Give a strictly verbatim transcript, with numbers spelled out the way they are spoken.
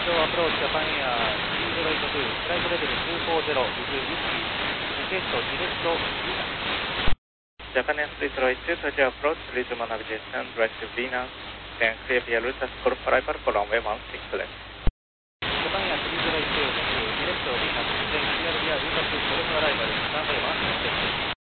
京アプローチジャパンエアにーぜろはちきゅう、フライトレベルにひゃくよんじゅう、ウィズウィスキー、リクエストディレクトビーナス。Japan Air three zero eight two, Tokyo approach, resume navigation, direct to Venus, then clear via route as for arrival for runway one six left.